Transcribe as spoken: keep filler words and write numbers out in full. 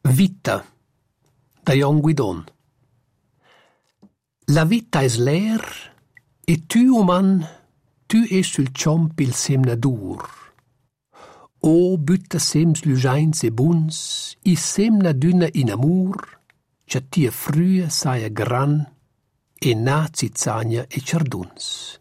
Vita, da Jon Guidon. La vita es l'aer, e tu, uman, tu es sul ciom pil semnadur. O butta sems lujains e buns, i semna d'üna in amur, cha tia früa saia gran, e nazi zagna e ciarduns.